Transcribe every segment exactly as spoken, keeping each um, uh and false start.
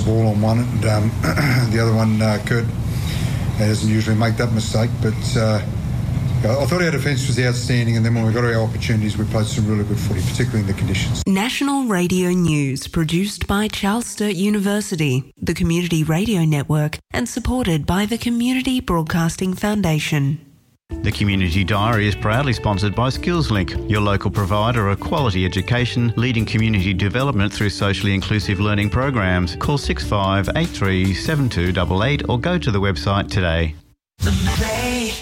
ball on one, and um, the other one, uh, Kurt, doesn't usually make that mistake, but uh, I thought our defence was outstanding, and then when we got our opportunities, we played some really good footy, particularly in the conditions. National Radio News, produced by Charles Sturt University, the Community Radio Network, and supported by the Community Broadcasting Foundation. The Community Diary is proudly sponsored by SkillsLink, your local provider of quality education, leading community development through socially inclusive learning programs. Call six five eight three seven two eight eight or go to the website today. The Macleay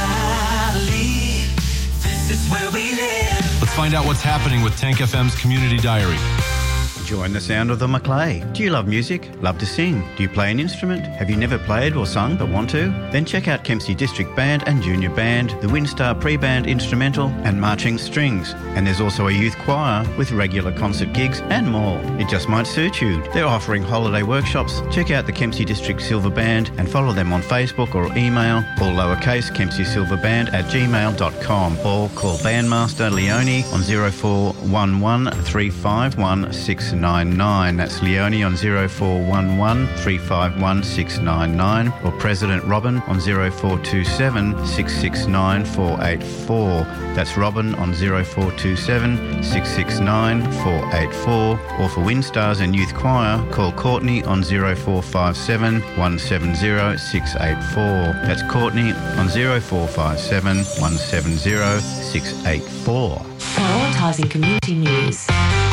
Valley, this is where we live. Let's find out what's happening with Tank F M's Community Diary. Join the sound of the Macleay. Do you love music? Love to sing? Do you play an instrument? Have you never played or sung but want to? Then check out Kempsey District Band and Junior Band, the Windstar Pre-Band Instrumental and Marching Strings. And there's also a youth choir with regular concert gigs and more. It just might suit you. They're offering holiday workshops. Check out the Kempsey District Silver Band and follow them on Facebook or email, all lowercase, kempsey silver band at gmail dot com, or call Bandmaster Leone on zero four one one three five one six nine nine. That's Leone on zero four one one three five one six nine nine, or President Robin on zero four two seven six six nine four eight four. That's Robin on zero four two seven six six nine four eight four, or for Windstars and Youth Choir, call Courtney on zero four five seven one seven zero six eight four. That's Courtney on zero four five seven one seven zero six eight four. Prioritising community news.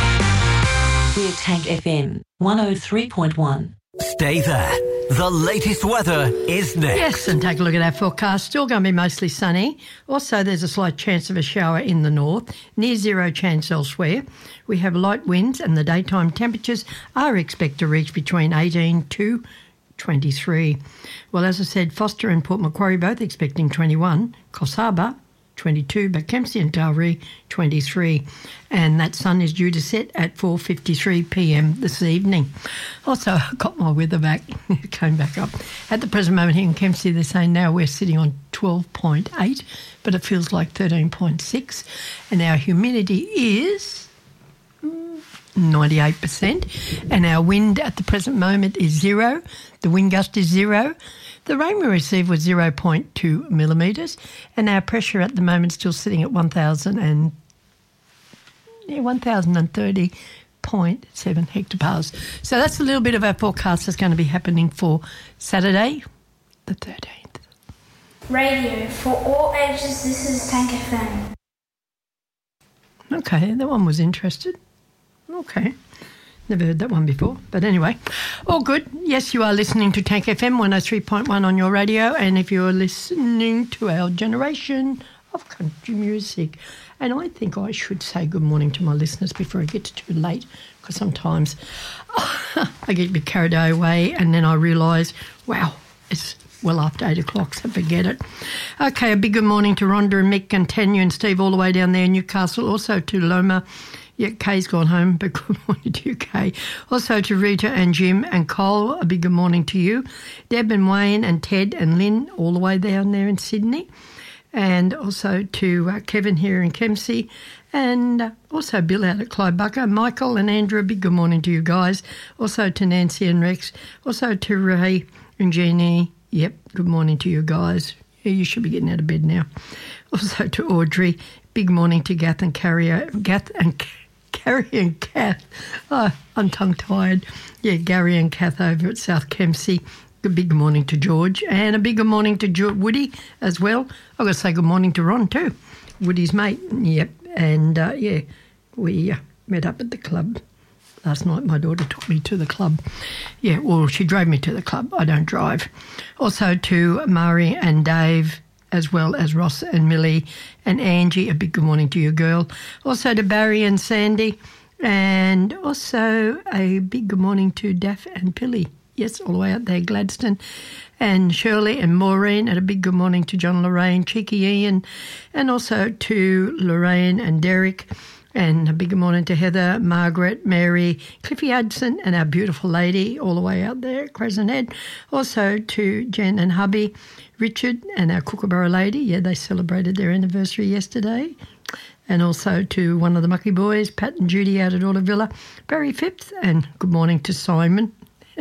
We're Tank F M one oh three point one. Stay there. The latest weather is next. Yes, and take a look at our forecast. Still going to be mostly sunny. Also, there's a slight chance of a shower in the north, near zero chance elsewhere. We have light winds, and the daytime temperatures are expected to reach between eighteen to twenty-three. Well, as I said, Foster and Port Macquarie both expecting twenty-one. Coffs Harbour, twenty-two, but Kempsey and Taree, twenty-three. And that sun is due to set at four fifty-three p m this evening. Also, I got my weather back. It came back up. At the present moment here in Kempsey, they're saying now we're sitting on twelve point eight, but it feels like thirteen point six. And our humidity is ninety-eight percent. And our wind at the present moment is zero. The wind gust is zero. The rain we received was zero point two millimetres, and our pressure at the moment is still sitting at one thousand and yeah, one thousand thirty point seven hectopascals. So that's a little bit of our forecast that's going to be happening for Saturday, the thirteenth. Radio for all ages. This is Tank F M. Okay, that one was interested. Okay. Never heard that one before. But anyway, all good. Yes, you are listening to Tank F M one oh three point one on your radio, and if you're listening to our generation of country music. And I think I should say good morning to my listeners before it gets too late, because sometimes oh, I get a bit carried away and then I realise, wow, it's well after eight o'clock, so forget it. Okay, a big good morning to Rhonda and Mick and Tanya and Steve all the way down there in Newcastle. Also to Loma. Yeah, Kay's gone home, but good morning to you, Kay. Also to Rita and Jim and Cole, a big good morning to you. Deb and Wayne and Ted and Lynn all the way down there in Sydney. And also to uh, Kevin here in Kempsey. And uh, also Bill out at Clybucker. Michael and Andrew, a big good morning to you guys. Also to Nancy and Rex. Also to Ray and Jeannie. Yep, good morning to you guys. Yeah, you should be getting out of bed now. Also to Audrey. Big morning to Gath and Carrie, Gath and Gary and Kath. Oh, I'm tongue-tied. Yeah, Gary and Kath over at South Kempsey. A big morning to George, and a big good morning to jo- Woody as well. I've got to say good morning to Ron too, Woody's mate. Yep, and uh, yeah, we uh, met up at the club last night. My daughter took me to the club. Yeah, well, she drove me to the club. I don't drive. Also to Murray and Dave, as well as Ross and Millie and Angie. A big good morning to you, girl. Also to Barry and Sandy, and also a big good morning to Daff and Pilly. Yes, all the way out there, Gladstone, and Shirley and Maureen, and a big good morning to John, Lorraine, Cheeky Ian, and also to Lorraine and Derek, and a big good morning to Heather, Margaret, Mary, Cliffy Hudson, and our beautiful lady all the way out there, Crescent Head. Also to Jen and hubby, Richard, and our Kookaburra lady. Yeah, they celebrated their anniversary yesterday. And also to one of the Mucky boys, Pat and Judy out at Autovilla, Barry Phipps, and good morning to Simon.